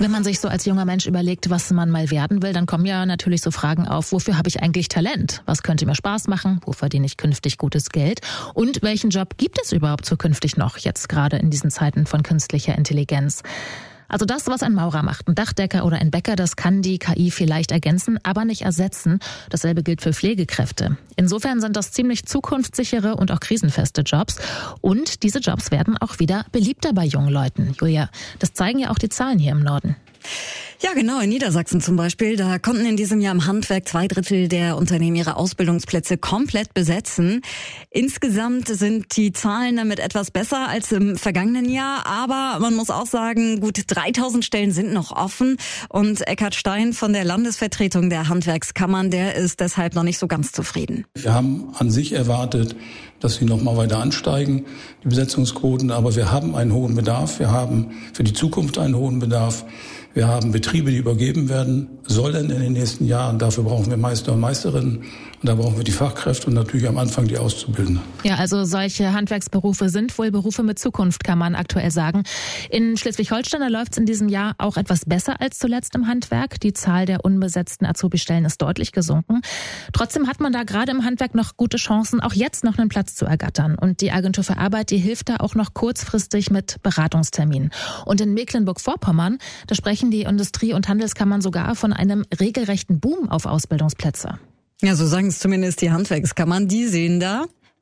Wenn man sich so als junger Mensch überlegt, was man mal werden will, dann kommen ja natürlich so Fragen auf, wofür habe ich eigentlich Talent? Was könnte mir Spaß machen? Wo verdiene ich künftig gutes Geld? Und welchen Job gibt es überhaupt zukünftig noch, jetzt gerade in diesen Zeiten von künstlicher Intelligenz? Also das, was ein Maurer macht, ein Dachdecker oder ein Bäcker, das kann die KI vielleicht ergänzen, aber nicht ersetzen. Dasselbe gilt für Pflegekräfte. Insofern sind das ziemlich zukunftssichere und auch krisenfeste Jobs. Und diese Jobs werden auch wieder beliebter bei jungen Leuten. Julia, das zeigen ja auch die Zahlen hier im Norden. Ja, genau, in Niedersachsen zum Beispiel. Da konnten in diesem Jahr im Handwerk 2/3 der Unternehmen ihre Ausbildungsplätze komplett besetzen. Insgesamt sind die Zahlen damit etwas besser als im vergangenen Jahr. Aber man muss auch sagen, gut 3000 Stellen sind noch offen. Und Eckhard Stein von der Landesvertretung der Handwerkskammern, der ist deshalb noch nicht so ganz zufrieden. Wir haben an sich erwartet, dass sie noch mal weiter ansteigen, die Besetzungsquoten. Aber wir haben einen hohen Bedarf. Wir haben für die Zukunft einen hohen Bedarf. Wir haben Betriebe, die übergeben werden sollen in den nächsten Jahren. Dafür brauchen wir Meister und Meisterinnen. Und da brauchen wir die Fachkräfte und natürlich am Anfang die Auszubildenden. Ja, also solche Handwerksberufe sind wohl Berufe mit Zukunft, kann man aktuell sagen. In Schleswig-Holstein läuft es in diesem Jahr auch etwas besser als zuletzt im Handwerk. Die Zahl der unbesetzten Azubi-Stellen ist deutlich gesunken. Trotzdem hat man da gerade im Handwerk noch gute Chancen, auch jetzt noch einen Platz zu ergattern. Und die Agentur für Arbeit, die hilft da auch noch kurzfristig mit Beratungsterminen. Und in Mecklenburg-Vorpommern, da sprechen die Industrie- und Handelskammern sogar von einem regelrechten Boom auf Ausbildungsplätze. Ja, so sagen es zumindest die Handwerkskammern. Die sehen da,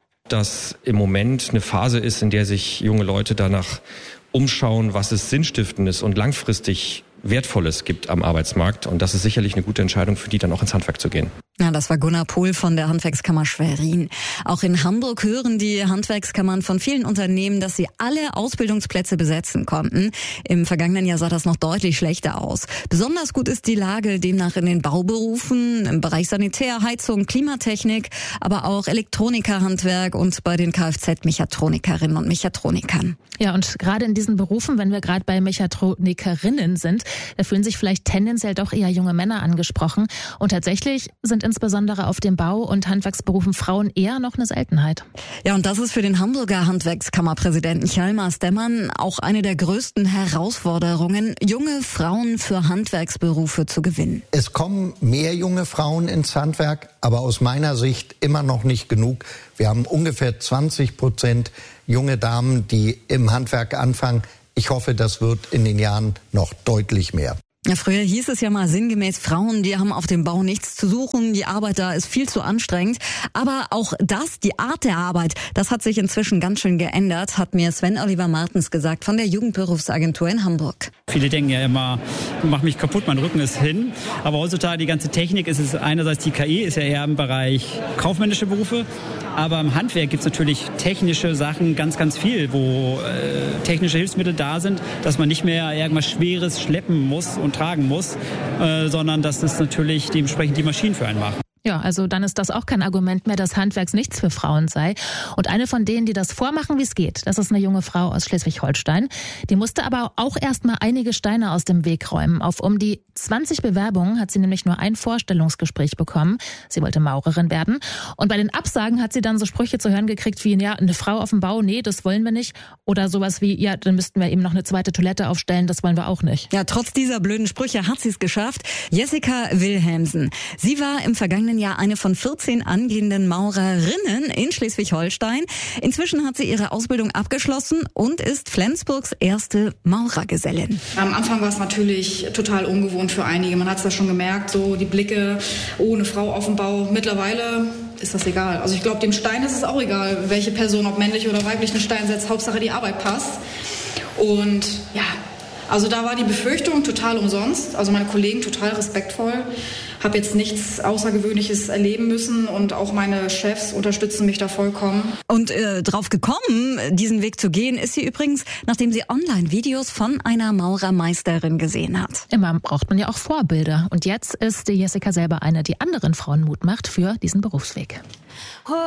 dass im Moment eine Phase ist, in der sich junge Leute danach umschauen, was es Sinnstiftendes und langfristig Wertvolles gibt am Arbeitsmarkt. Und das ist sicherlich eine gute Entscheidung für die, dann auch ins Handwerk zu gehen. Ja, das war Gunnar Pohl von der Handwerkskammer Schwerin. Auch in Hamburg hören die Handwerkskammern von vielen Unternehmen, dass sie alle Ausbildungsplätze besetzen konnten. Im vergangenen Jahr sah das noch deutlich schlechter aus. Besonders gut ist die Lage demnach in den Bauberufen, im Bereich Sanitär, Heizung, Klimatechnik, aber auch Elektronikerhandwerk und bei den Kfz-Mechatronikerinnen und Mechatronikern. Ja, und gerade in diesen Berufen, wenn wir gerade bei Mechatronikerinnen sind, da fühlen sich vielleicht tendenziell doch eher junge Männer angesprochen. Und tatsächlich sind insbesondere auf dem Bau- und Handwerksberufen Frauen eher noch eine Seltenheit. Ja, und das ist für den Hamburger Handwerkskammerpräsidenten Hjalmar Stemmann auch eine der größten Herausforderungen, junge Frauen für Handwerksberufe zu gewinnen. Es kommen mehr junge Frauen ins Handwerk, aber aus meiner Sicht immer noch nicht genug. Wir haben ungefähr 20% junge Damen, die im Handwerk anfangen. Ich hoffe, das wird in den Jahren noch deutlich mehr. Ja, früher hieß es ja mal sinngemäß, Frauen, die haben auf dem Bau nichts zu suchen, die Arbeit da ist viel zu anstrengend. Aber auch das, die Art der Arbeit, das hat sich inzwischen ganz schön geändert, hat mir Sven Oliver Martens gesagt von der Jugendberufsagentur in Hamburg. Viele denken ja immer, mach mich kaputt, mein Rücken ist hin. Aber heutzutage die ganze Technik, ist es einerseits die KI, ist ja eher im Bereich kaufmännische Berufe. Aber im Handwerk gibt es natürlich technische Sachen ganz, ganz viel, wo technische Hilfsmittel da sind, dass man nicht mehr irgendwas Schweres schleppen muss und tragen muss, sondern dass das natürlich dementsprechend die Maschinen für einen machen. Ja, also dann ist das auch kein Argument mehr, dass Handwerks nichts für Frauen sei. Und eine von denen, die das vormachen, wie es geht, das ist eine junge Frau aus Schleswig-Holstein. Die musste aber auch erst mal einige Steine aus dem Weg räumen. Auf um die 20 Bewerbungen hat sie nämlich nur ein Vorstellungsgespräch bekommen. Sie wollte Maurerin werden. Und bei den Absagen hat sie dann so Sprüche zu hören gekriegt wie, ja, eine Frau auf dem Bau, nee, das wollen wir nicht. Oder sowas wie, ja, dann müssten wir eben noch eine zweite Toilette aufstellen, das wollen wir auch nicht. Ja, trotz dieser blöden Sprüche hat sie es geschafft. Jessica Wilhelmsen. Sie war im vergangenen Jahr eine von 14 angehenden Maurerinnen in Schleswig-Holstein. Inzwischen hat sie ihre Ausbildung abgeschlossen und ist Flensburgs erste Maurergesellin. Am Anfang war es natürlich total ungewohnt für einige. Man hat es da schon gemerkt, so die Blicke, oh, eine Frau auf dem Bau. Mittlerweile ist das egal. Also ich glaube, dem Stein ist es auch egal, welche Person, ob männlich oder weiblich, einen Stein setzt. Hauptsache die Arbeit passt. Und ja, also da war die Befürchtung total umsonst. Also meine Kollegen total respektvoll. Habe jetzt nichts Außergewöhnliches erleben müssen und auch meine Chefs unterstützen mich da vollkommen. Und drauf gekommen, diesen Weg zu gehen, ist sie übrigens, nachdem sie Online-Videos von einer Maurermeisterin gesehen hat. Immer braucht man ja auch Vorbilder. Und jetzt ist Jessica selber eine, die anderen Frauen Mut macht für diesen Berufsweg.